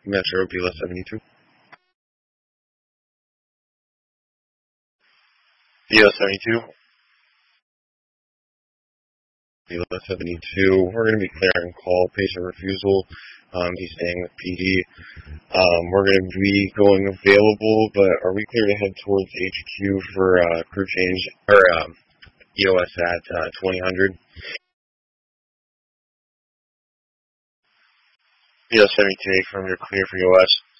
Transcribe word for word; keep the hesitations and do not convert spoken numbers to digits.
Metro B L S seventy-two. B L S seventy-two. B L S seventy-two. We're going to be clearing call, patient refusal. Um, he's staying with P D. Um, we're going to be going available, but are we clear to head towards H Q for uh, crew change, or um, E O S at uh, twenty hundred? B L S seventy-two, from your clear for E O S.